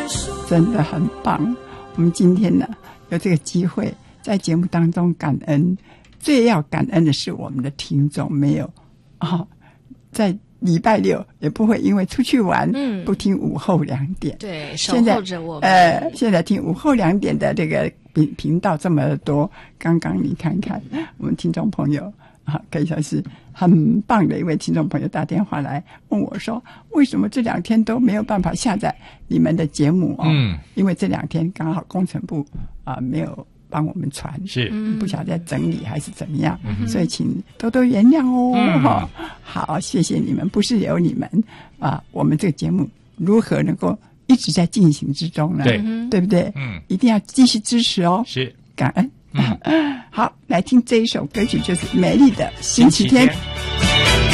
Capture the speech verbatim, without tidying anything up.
真的很棒。我们今天呢有这个机会在节目当中感恩，最要感恩的是我们的听众，没有啊，在礼拜六也不会因为出去玩，嗯，不听午后两点， 对，守候着我们。 呃，现在听午后两点的这个频频道这么多，刚刚你看看我们听众朋友啊，可以说是很棒的一位听众朋友打电话来问我说，为什么这两天都没有办法下载你们的节目哦？嗯，因为这两天刚好工程部啊、呃、没有帮我们传， 是不晓得在整理还是怎么样，嗯、所以请多多原谅哦。嗯、好，谢谢你们，不是有你们啊、呃，我们这个节目如何能够一直在进行之中呢？ 对， 对不对？ 嗯， 一定要继续支持哦。 是， 感恩。 嗯， 好，来听这一首歌曲，就是《美丽的星期天》。